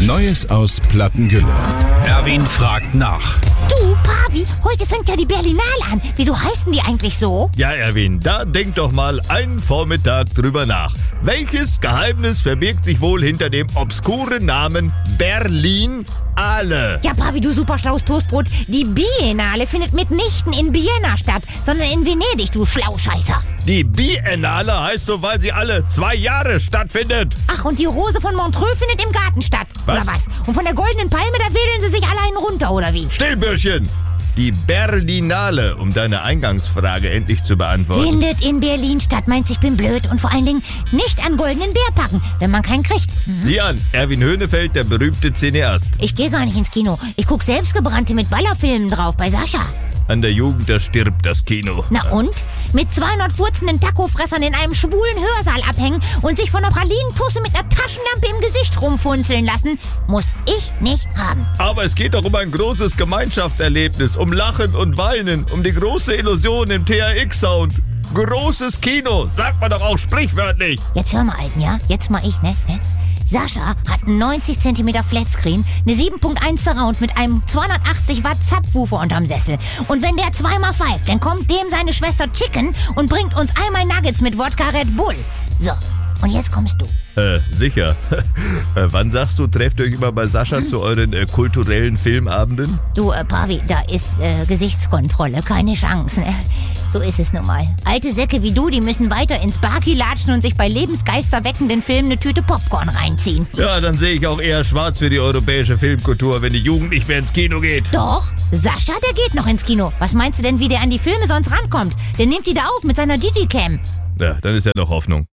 Neues aus Plattengülle. Erwin fragt nach. Du, Pavi, heute fängt ja die Berlinale an. Wieso heißen die eigentlich so? Ja, Erwin, da denk doch mal einen Vormittag drüber nach. Welches Geheimnis verbirgt sich wohl hinter dem obskuren Namen Berlinale? Ja, Pavi, du superschlaues Toastbrot. Die Biennale findet mitnichten in Vienna statt, sondern in Venedig, du Schlauscheißer. Die Biennale heißt so, weil sie alle 2 Jahre stattfindet. Ach, und die Rose von Montreux findet im Garten statt. Was? Oder was? Und von der Goldenen Palme, da wedeln sie sich alle einen runter, oder wie? Stillbürschchen! Die Berlinale, um deine Eingangsfrage endlich zu beantworten. Findet in Berlin statt. Meinst ich bin blöd und vor allen Dingen nicht an goldenen Bär packen, wenn man keinen kriegt. Sieh an, Erwin Höhnefeld, der berühmte Cineast. Ich gehe gar nicht ins Kino. Ich guck Selbstgebrannte mit Ballerfilmen drauf bei Sascha. An der Jugend, da stirbt das Kino. Na und? Mit 200 furzenden Tacofressern in einem schwulen Hörsaal abhängen und sich von einer Pralinentusse mit einer Taschenlampe im Gesicht rumfunzeln lassen, muss ich nicht haben. Aber es geht doch um ein großes Gemeinschaftserlebnis, um Lachen und Weinen, um die große Illusion im THX-Sound. Großes Kino, sagt man doch auch sprichwörtlich. Jetzt hör mal, Alten, ja? Jetzt mal ich, ne? Sascha hat einen 90 cm Flatscreen, eine 7.1 Surround mit einem 280 Watt Subwoofer unterm Sessel. Und wenn der zweimal pfeift, dann kommt dem seine Schwester Chicken und bringt uns einmal Nuggets mit Wodka Red Bull. So, und jetzt kommst du. Sicher. Wann sagst du, trefft ihr euch immer bei Sascha zu euren kulturellen Filmabenden? Du, Pavi, da ist Gesichtskontrolle, keine Chance, ne? So ist es nun mal. Alte Säcke wie du, die müssen weiter ins Barki latschen und sich bei lebensgeisterweckenden Filmen eine Tüte Popcorn reinziehen. Ja, dann sehe ich auch eher schwarz für die europäische Filmkultur, wenn die Jugend nicht mehr ins Kino geht. Doch, Sascha, der geht noch ins Kino. Was meinst du denn, wie der an die Filme sonst rankommt? Der nimmt die da auf mit seiner Digicam. Ja, dann ist ja noch Hoffnung.